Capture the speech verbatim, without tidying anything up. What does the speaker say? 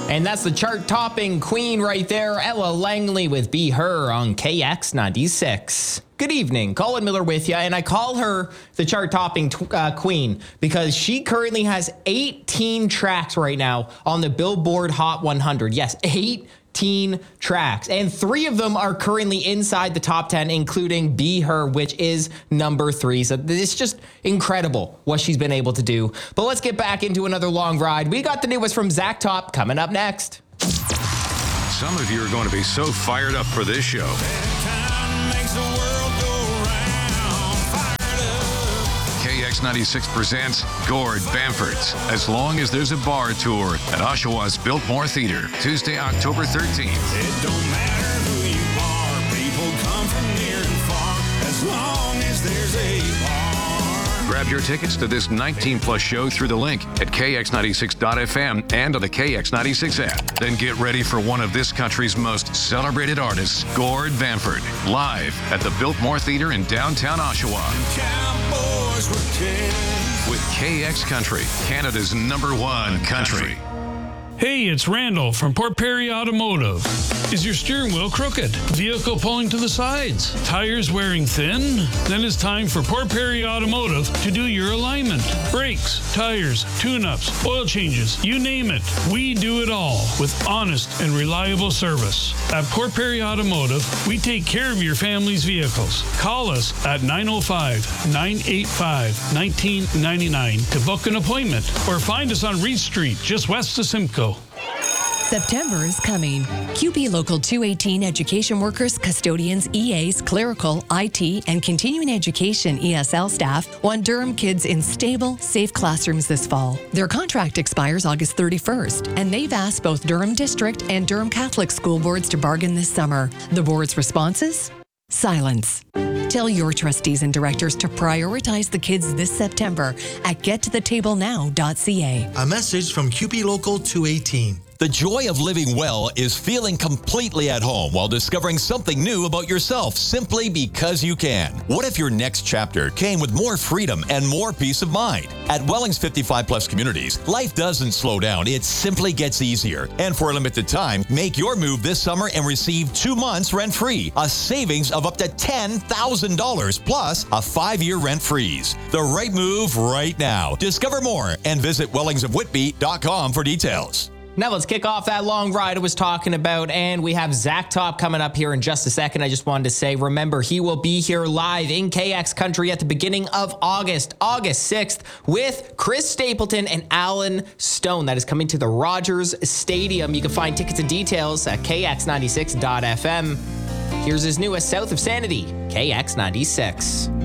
And that's the chart-topping queen right there, Ella Langley with Be Her on K X ninety-six. Good evening, Colin Miller with you, and I call her the chart-topping uh, queen because she currently has eighteen tracks right now on the Billboard Hot one hundred. Yes, eighteen tracks, and three of them are currently inside the top ten, including Be Her, which is number three. So it's just incredible what she's been able to do. But let's get back into another long ride. We got the newest from Zach Top coming up next. Some of you are going to be so fired up for this show. K X ninety-six presents Gord Bamford's As Long as There's a Bar Tour at Oshawa's Biltmore Theatre, Tuesday, October thirteenth. It don't matter who you are, people come from near and far, as long as there's a bar. Grab your tickets to this nineteen plus show through the link at K X ninety-six dot F M and on the K X ninety-six app. Then get ready for one of this country's most celebrated artists, Gord Bamford, live at the Biltmore Theatre in downtown Oshawa. Cowboys were kids. With K X Country, Canada's number one country. Hey, it's Randall from Port Perry Automotive. Is your steering wheel crooked? Vehicle pulling to the sides? Tires wearing thin? Then it's time for Port Perry Automotive to do your alignment. Brakes, tires, tune-ups, oil changes, you name it. We do it all with honest and reliable service. At Port Perry Automotive, we take care of your family's vehicles. Call us at nine oh five, nine eight five, one nine nine nine to book an appointment or find us on Reed Street, just west of Simcoe. September is coming. Q P Local two eighteen education workers, custodians, E As, clerical, I T, and continuing education E S L staff want Durham kids in stable, safe classrooms this fall. Their contract expires August thirty-first, and they've asked both Durham District and Durham Catholic School Boards to bargain this summer. The board's responses? Silence. Tell your trustees and directors to prioritize the kids this September at get to the table now dot c a. A message from Q P Local two eighteen. The joy of living well is feeling completely at home while discovering something new about yourself simply because you can. What if your next chapter came with more freedom and more peace of mind? At Welling's fifty-five plus communities, life doesn't slow down, it simply gets easier. And for a limited time, make your move this summer and receive two months rent-free, a savings of up to ten thousand dollars plus a five-year rent freeze. The right move right now. Discover more and visit wellings of whitby dot com for details. Now let's kick off that long ride I was talking about, and we have Zach Top coming up here in just a second. I just wanted to say, remember, he will be here live in K X Country at the beginning of August, August sixth, with Chris Stapleton and Alan Stone. That is coming to the Rogers Stadium. You can find tickets and details at K X ninety-six dot F M. Here's his newest South of Sanity, K X ninety-six.